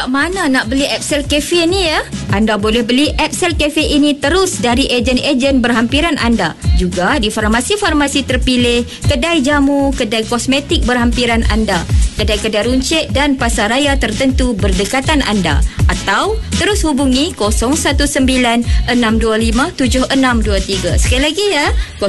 kat mana nak beli Epsel Cafe ni ya? Anda boleh beli Epsel Cafe ini terus dari ejen-ejen berhampiran anda. Juga di farmasi-farmasi terpilih, kedai jamu, kedai kosmetik berhampiran anda, kedai-kedai runcit dan pasaraya tertentu berdekatan anda. Atau terus hubungi 019-625-7623. Sekali lagi ya,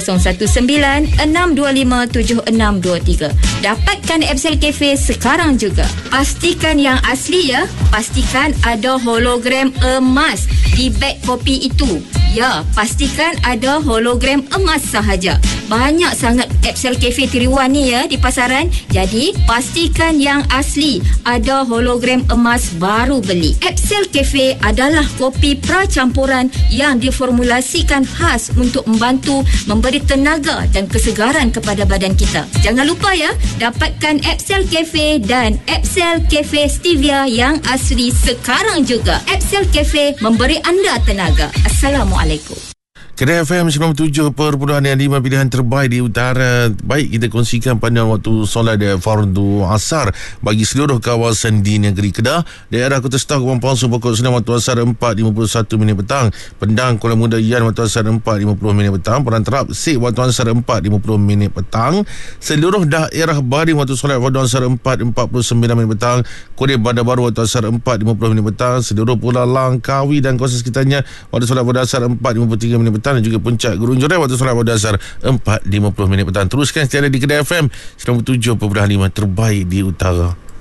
019-625-7623. Dapatkan Epsel Cafe sekarang juga. Pastikan yang asli ya. Pastikan ada hologram emas di beg kopi itu. Ya, pastikan ada hologram emas sahaja. Banyak sangat Epsel Cafe tiruan ni ya di pasaran. Jadi, pastikan yang asli ada hologram emas baru beli. Epsel Cafe adalah kopi pracampuran yang diformulasikan khas untuk membantu memberi tenaga dan kesegaran kepada badan kita. Jangan lupa ya, dapatkan Epsel Cafe dan Epsel Cafe Stevia yang asli sekarang juga. Epsel Cafe memberi anda tenaga. Assalamualaikum. Kedai FM 97.5 pilihan terbaik di utara. Baik, kita kongsikan pandangan waktu solat fardu asar bagi seluruh kawasan di negeri Kedah. Daerah Kota Setah, Kupang Palsu, Pokok Senang waktu asar 4.51 minit petang. Pendang, Kuala Muda, Yan waktu asar 4.50 minit petang. Perang Terap, Sik waktu asar 4.50 minit petang. Seluruh daerah Baring waktu solat fardu asar 4.49 minit petang. Korea Bandar Baru waktu asar 4.50 minit petang. Seluruh Pulau Langkawi dan kawasan sekitarnya waktu solat fardu asar 4.53 minit petang. Dan juga Puncak Gurun Jorai waktu solat fardu asar 4.50 minit petang. Teruskan setia di Kedai FM 97.5 terbaik di utara.